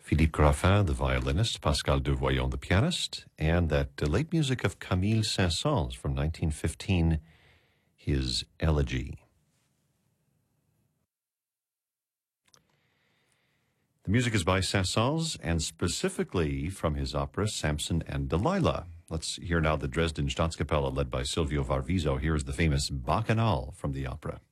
Philippe Graffin, the violinist, Pascal Devoyon, the pianist, and that late music of Camille Saint-Saëns from 1915, his Elegy. The music is by Saint-Saëns, and specifically from his opera Samson and Delilah. Let's hear now the Dresden Staatskapelle led by Silvio Varviso. Here is the famous Bacchanal from the opera.